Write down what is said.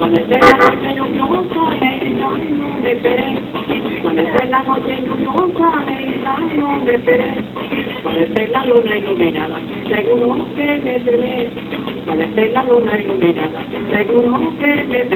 Cuando esté la noche lluviosa, no me esperes. Cuando esté la noche lluviosa, no me esperes. Cuando esté la luna iluminada, seguro que me veré. Cuando esté la luna iluminada, seguro que me veré.